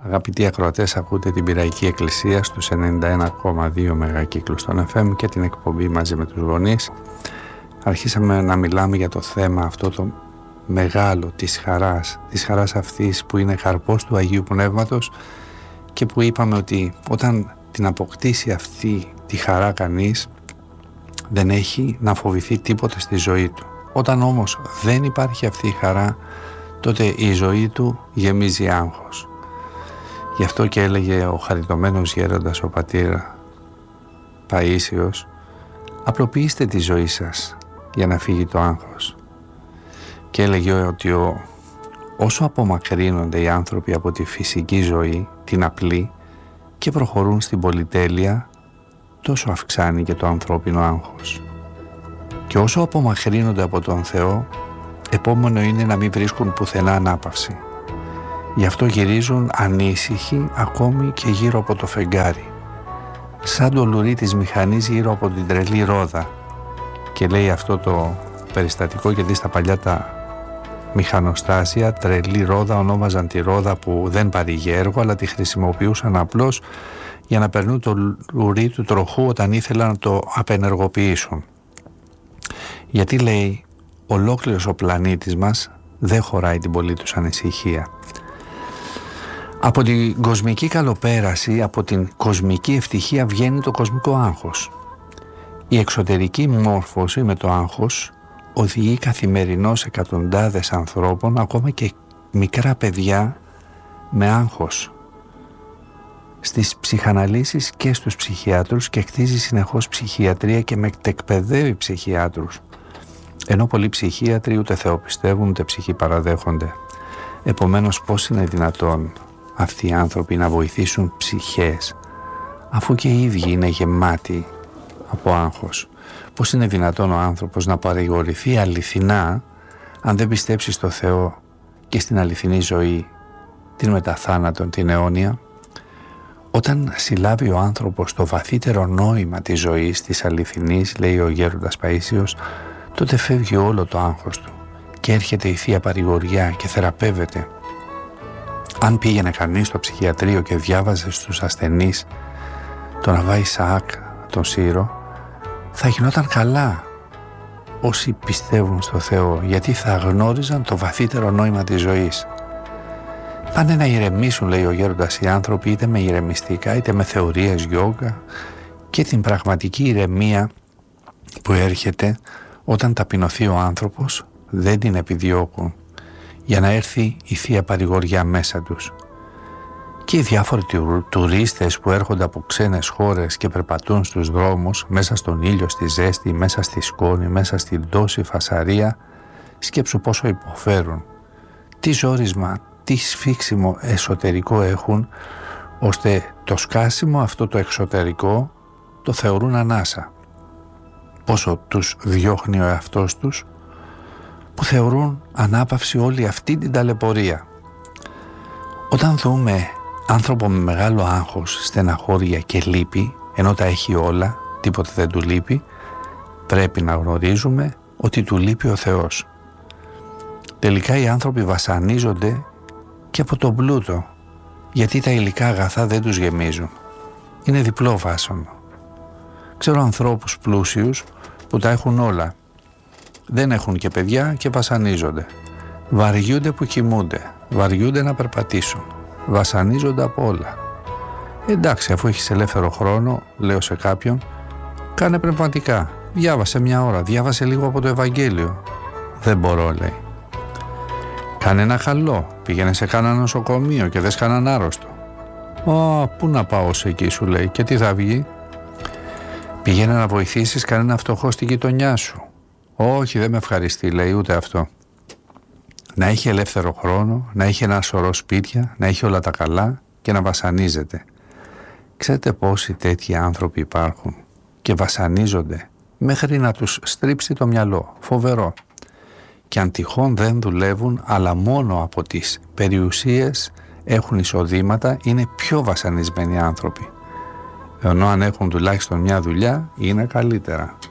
Αγαπητοί ακροατές, ακούτε την Πειραϊκή Εκκλησία στους 91,2 μεγακύκλους των FM και την εκπομπή Μαζί με τους Γονείς. Αρχίσαμε να μιλάμε για το θέμα αυτό το μεγάλο της χαράς αυτής που είναι καρπός του Αγίου Πνεύματος και που είπαμε ότι όταν την αποκτήσει αυτή τη χαρά κανείς δεν έχει να φοβηθεί τίποτε στη ζωή του. Όταν όμως δεν υπάρχει αυτή η χαρά, τότε η ζωή του γεμίζει άγχος. Γι' αυτό και έλεγε ο χαριτωμένος γέροντας, ο πατήρ Παΐσιος, απλοποιήστε τη ζωή σας για να φύγει το άγχος. Και έλεγε ότι όσο απομακρύνονται οι άνθρωποι από τη φυσική ζωή, την απλή, και προχωρούν στην πολυτέλεια, τόσο αυξάνει και το ανθρώπινο άγχος. Και όσο απομακρύνονται από τον Θεό, επόμενο είναι να μην βρίσκουν πουθενά ανάπαυση. Γι' αυτό γυρίζουν ανήσυχοι ακόμη και γύρω από το φεγγάρι, σαν το λουρί της μηχανής γύρω από την τρελή ρόδα. Και λέει αυτό το περιστατικό γιατί στα παλιά τα μηχανοστάσια τρελή ρόδα ονόμαζαν τη ρόδα που δεν παρήγε έργο, αλλά τη χρησιμοποιούσαν απλώς για να περνούν το λουρί του τροχού όταν ήθελαν να το απενεργοποιήσουν. Γιατί, λέει, ολόκληρος ο πλανήτης μας δεν χωράει την πολλή τους ανησυχία. Από την κοσμική καλοπέραση, από την κοσμική ευτυχία βγαίνει το κοσμικό άγχος. Η εξωτερική μόρφωση με το άγχος οδηγεί καθημερινώς εκατοντάδες ανθρώπων, ακόμα και μικρά παιδιά, με άγχος στις ψυχαναλύσεις και στους ψυχιάτρους και κτίζει συνεχώς ψυχιατρία και μετεκπαιδεύει ψυχιάτρους. Ενώ πολλοί ψυχίατροι ούτε Θεό πιστεύουν ούτε ψυχή παραδέχονται. Επομένως, πώς είναι δυνατόν αυτοί οι άνθρωποι να βοηθήσουν ψυχές αφού και οι ίδιοι είναι γεμάτοι από άγχος? Πώς είναι δυνατόν ο άνθρωπος να παρηγορηθεί αληθινά αν δεν πιστέψει στο Θεό και στην αληθινή ζωή, την μεταθάνατον, την αιώνια? Όταν συλλάβει ο άνθρωπος το βαθύτερο νόημα της ζωής, της αληθινής, λέει ο γέροντας Παΐσιος, τότε φεύγει όλο το άγχος του και έρχεται η Θεία Παρηγοριά και θεραπεύεται. Αν πήγαινε κανείς στο ψυχιατρίο και διάβαζε στους ασθενείς τον Αβά Ισαάκ, τον Σύρο, θα γινόταν καλά όσοι πιστεύουν στο Θεό, γιατί θα γνώριζαν το βαθύτερο νόημα της ζωής. Πάνε να ηρεμήσουν, λέει ο γέροντας, οι άνθρωποι, είτε με ηρεμιστικά είτε με θεωρίες γιόγκα, και την πραγματική ηρεμία που έρχεται όταν ταπεινωθεί ο άνθρωπος δεν την επιδιώκουν για να έρθει η Θεία Παρηγοριά μέσα τους. Και οι διάφοροι τουρίστες που έρχονται από ξένες χώρες και περπατούν στους δρόμους, μέσα στον ήλιο, στη ζέστη, μέσα στη σκόνη, μέσα στην τόση φασαρία, σκέψου πόσο υποφέρουν. Τι ζόρισμα, τι σφίξιμο εσωτερικό έχουν, ώστε το σκάσιμο αυτό το εξωτερικό το θεωρούν ανάσα. Πόσο τους διώχνει ο εαυτός τους, που θεωρούν ανάπαυση όλη αυτή την ταλαιπωρία. Όταν δούμε άνθρωπο με μεγάλο άγχος, στεναχώρια και λύπη, ενώ τα έχει όλα, τίποτε δεν του λείπει, πρέπει να γνωρίζουμε ότι του λείπει ο Θεός. Τελικά οι άνθρωποι βασανίζονται και από τον πλούτο, γιατί τα υλικά αγαθά δεν τους γεμίζουν. Είναι διπλό βάσανο. Ξέρω ανθρώπους πλούσιους που τα έχουν όλα. Δεν έχουν και παιδιά και βασανίζονται. Βαριούνται που κοιμούνται. Βαριούνται να περπατήσουν. Βασανίζονται από όλα. Εντάξει, αφού έχεις ελεύθερο χρόνο, λέω σε κάποιον, κάνε πνευματικά. Διάβασε μια ώρα. Διάβασε λίγο από το Ευαγγέλιο. Δεν μπορώ, λέει. Κάνε ένα χαλό. Πήγαινε σε κάνα νοσοκομείο και δες κανέναν άρρωστο. Πού να πάω σε εκεί, σου λέει. Και τι θα βγει? Πήγαινε να βοηθήσεις κανένα φτωχό στη γειτονιά σου. Όχι, δεν με ευχαριστεί, λέει, ούτε αυτό. Να έχει ελεύθερο χρόνο, να έχει ένα σωρό σπίτια, να έχει όλα τα καλά και να βασανίζεται. Ξέρετε πόσοι τέτοιοι άνθρωποι υπάρχουν και βασανίζονται μέχρι να τους στρίψει το μυαλό. Φοβερό. Και αν τυχόν δεν δουλεύουν, αλλά μόνο από τις περιουσίες έχουν εισοδήματα, είναι πιο βασανισμένοι άνθρωποι. Ενώ αν έχουν τουλάχιστον μια δουλειά, είναι καλύτερα.